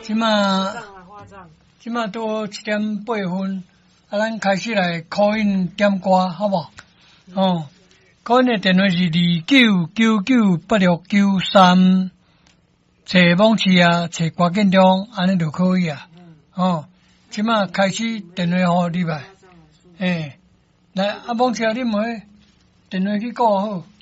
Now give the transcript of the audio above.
即马都7:08，咱开始来 call in 点歌，好不好？哦，call in 的电话是29998693，找网市啊，找歌建中，安尼就可以啊。哦，即马开始电话互你吧。来，网市啊，你唔会电话去挂好。